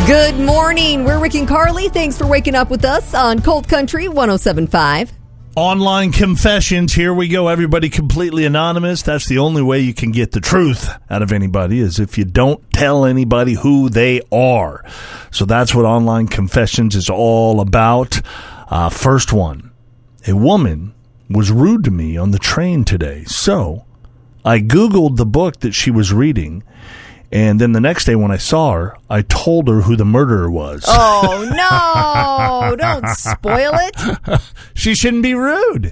Good morning. We're Rick and Carly. Thanks for waking up with us on Cold Country 107.5. Online confessions. Here we go. Everybody completely anonymous. That's the only way you can get the truth out of anybody, is if you don't tell anybody who they are. So that's what online confessions is all about. First one. A woman was rude to me on the train today. So I Googled the book that she was reading. And then the next day when I saw her, I told her who the murderer was. Oh, no. Don't spoil it. She shouldn't be rude.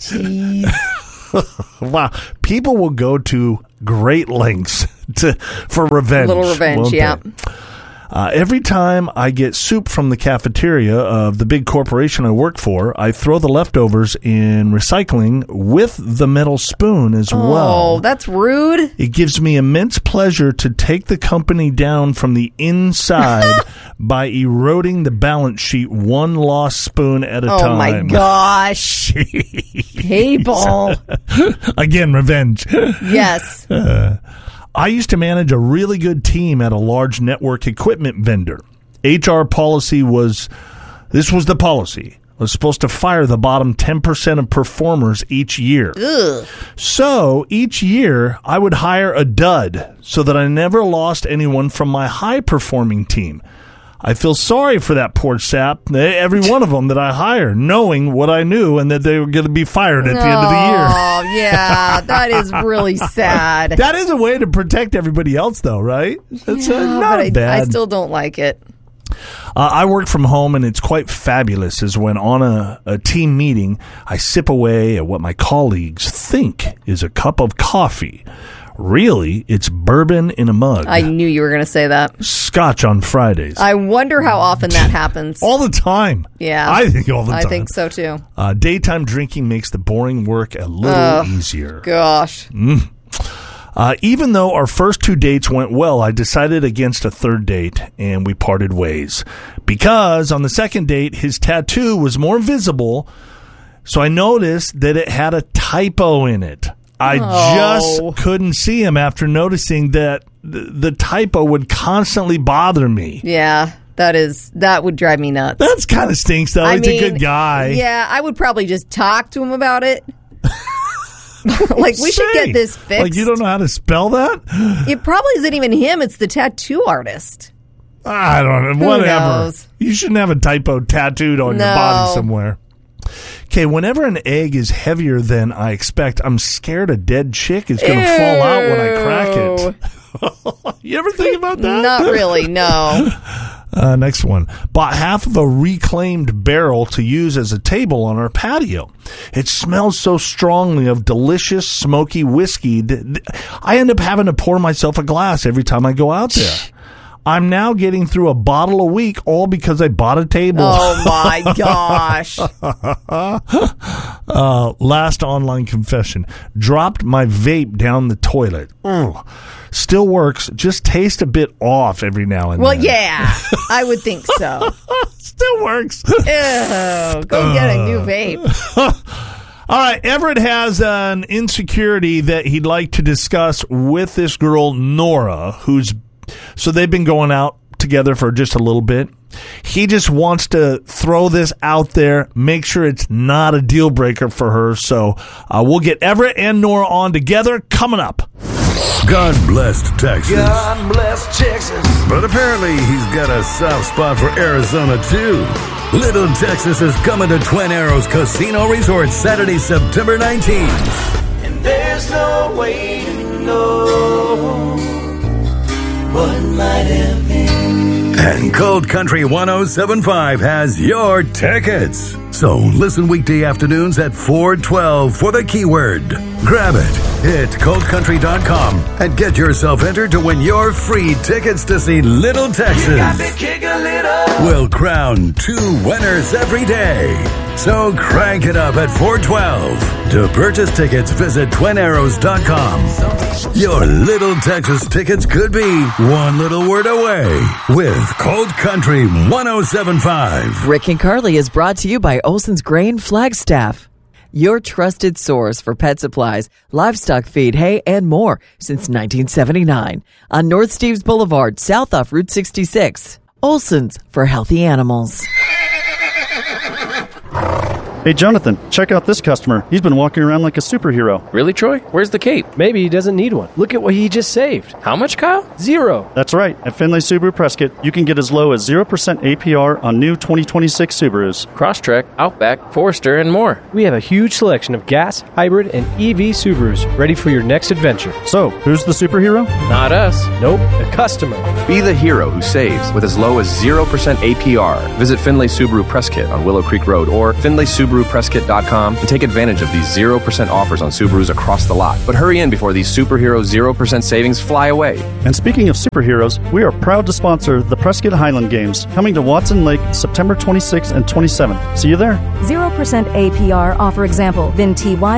Wow. People will go to great lengths for revenge. A little revenge, yeah. Every time I get soup from the cafeteria of the big corporation I work for, I throw the leftovers in recycling with the metal spoon as well. Oh, that's rude. It gives me immense pleasure to take the company down from the inside by eroding the balance sheet one lost spoon at a time. Oh, my gosh. People. Again, revenge. Yes. I used to manage a really good team at a large network equipment vendor. HR policy was the policy. Was supposed to fire the bottom 10% of performers each year. Ugh. So each year I would hire a dud so that I never lost anyone from my high-performing team. I feel sorry for that poor sap, every one of them that I hire, knowing what I knew and that they were going to be fired at the end of the year. Oh, yeah, that is really sad. That is a way to protect everybody else, though, right? That's not bad. I still don't like it. I work from home, and it's quite fabulous is when on a team meeting, I sip away at what my colleagues think is a cup of coffee. Really, it's bourbon in a mug. I knew you were going to say that. Scotch on Fridays. I wonder how often that happens. All the time. Yeah. I think all the time. I think so, too. Daytime drinking makes the boring work a little easier. Gosh. Even though our first two dates went well, I decided against a third date, and we parted ways. Because on the second date, his tattoo was more visible, so I noticed that it had a typo in it. I just couldn't see him after noticing that the typo would constantly bother me. Yeah, that would drive me nuts. That's kind of stinks, though. He's a good guy. Yeah, I would probably just talk to him about it. Like, we should get this fixed. Like, you don't know how to spell that? It probably isn't even him. It's the tattoo artist. I don't know. Whatever. Knows? You shouldn't have a typo tattooed on your body somewhere. Okay, whenever an egg is heavier than I expect, I'm scared a dead chick is going to fall out when I crack it. You ever think about that? Not really, no. Next one. Bought half of a reclaimed barrel to use as a table on our patio. It smells so strongly of delicious, smoky whiskey that I end up having to pour myself a glass every time I go out there. I'm now getting through a bottle a week, all because I bought a table. Oh, my gosh. Last online confession. Dropped my vape down the toilet. Ugh. Still works. Just tastes a bit off every now and then. Well, yeah. I would think so. Still works. Ew. Go get a new vape. All right, Everett has an insecurity that he'd like to discuss with this girl, Nora, so they've been going out together for just a little bit. He just wants to throw this out there, make sure it's not a deal breaker for her. So we'll get Everett and Nora on together coming up. God bless Texas. God bless Texas. But apparently he's got a soft spot for Arizona, too. Little Texas is coming to Twin Arrows Casino Resort Saturday, September 19th. And there's no way to know what might have been. And Cold Country 107.5 has your tickets. So listen weekday afternoons at 4:12 for the keyword. Grab it, hit coldcountry.com, and get yourself entered to win your free tickets to see Little Texas. You got to kick a little. We'll crown 2 winners every day. So crank it up at 4:12. To purchase tickets, visit twinarrows.com. Your Little Texas tickets could be one little word away with Cold Country 107.5. Rick and Carly is brought to you by Olson's Grain Flagstaff, your trusted source for pet supplies, livestock feed, hay, and more since 1979 on North Steves Boulevard, south off Route 66. Olson's, for healthy animals. Hey, Jonathan, check out this customer. He's been walking around like a superhero. Really, Troy? Where's the cape? Maybe he doesn't need one. Look at what he just saved. How much, Kyle? 0. That's right. At Finley Subaru Prescott, you can get as low as 0% APR on new 2026 Subarus. Crosstrek, Outback, Forester, and more. We have a huge selection of gas, hybrid, and EV Subarus ready for your next adventure. So, who's the superhero? Not us. Nope, the customer. Be the hero who saves with as low as 0% APR. Visit Finley Subaru Prescott on Willow Creek Road or FinleySubaruPrescott.com and take advantage of these 0% offers on Subarus across the lot. But hurry in before these superhero 0% savings fly away. And speaking of superheroes, we are proud to sponsor the Prescott Highland Games, coming to Watson Lake September 26th and 27th. See you there. 0% APR offer example. VIN TY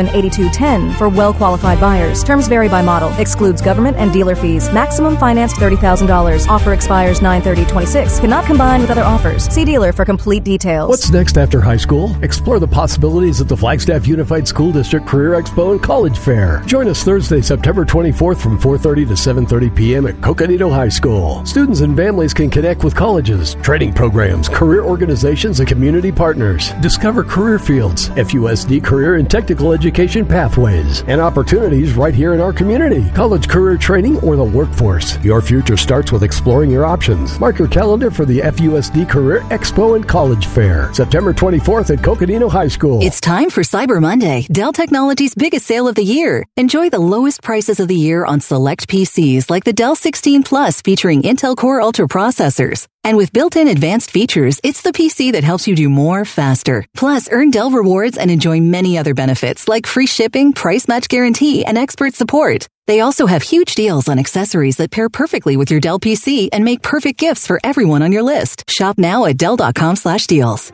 478210 for well-qualified buyers. Terms vary by model. Excludes government and dealer fees. Maximum financed $30,000. Offer expires 9/30/26. Cannot combine with other offers. See dealer for complete details. What's next after high school? Explore the possibilities at the Flagstaff Unified School District Career Expo and College Fair. Join us Thursday, September 24th from 4:30 to 7:30 p.m. at Coconino High School. Students and families can connect with colleges, training programs, career organizations, and community partners. Discover career fields, FUSD career and technical education pathways, and opportunities right here in our community. College career training or the workforce. Your future starts with exploring your options. Mark your calendar for the FUSD Career Expo and College Fair, September 24th at Coconino High School. It's time for Cyber Monday, Dell Technologies' biggest sale of the year. Enjoy the lowest prices of the year on select PCs like the Dell 16 Plus featuring Intel Core Ultra processors. And with built-in advanced features, it's the PC that helps you do more faster. Plus, earn Dell rewards and enjoy many other benefits like free shipping, price match guarantee, and expert support. They also have huge deals on accessories that pair perfectly with your Dell PC and make perfect gifts for everyone on your list. Shop now at Dell.com/deals.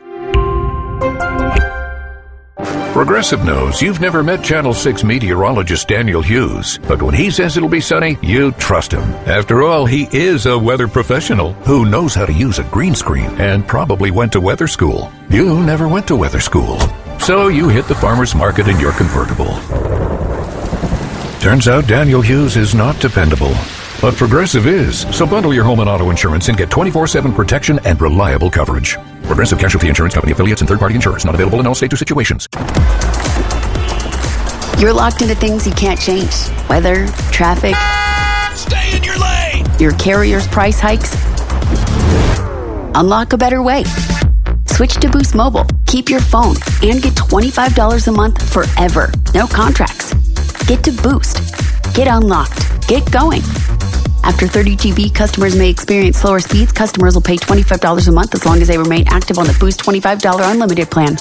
Progressive knows you've never met Channel 6 meteorologist Daniel Hughes, but when he says it'll be sunny, you trust him. After all, he is a weather professional who knows how to use a green screen and probably went to weather school. You never went to weather school, so you hit the farmer's market in your convertible. Turns out Daniel Hughes is not dependable. But Progressive is. So bundle your home and auto insurance and get 24/7 protection and reliable coverage. Progressive Casualty Insurance Company affiliates and third-party insurers. Not available in all states or situations. You're locked into things you can't change. Weather, traffic. Stay in your lane. Your carrier's price hikes. Unlock a better way. Switch to Boost Mobile. Keep your phone and get $25 a month forever. No contracts. Get to Boost. Get unlocked. Get going. After 30 GB, customers may experience slower speeds. Customers will pay $25 a month as long as they remain active on the Boost $25 unlimited plan.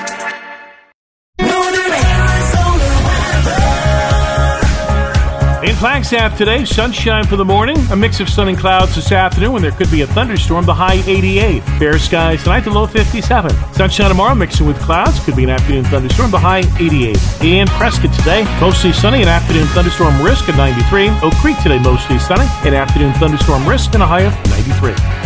In Flagstaff today, sunshine for the morning, a mix of sun and clouds this afternoon when there could be a thunderstorm, the high 88. Fair skies tonight, the low 57. Sunshine tomorrow, mixing with clouds, could be an afternoon thunderstorm, the high 88. In Prescott today, mostly sunny, an afternoon thunderstorm risk at 93. Oak Creek today, mostly sunny, an afternoon thunderstorm risk and a high of 93.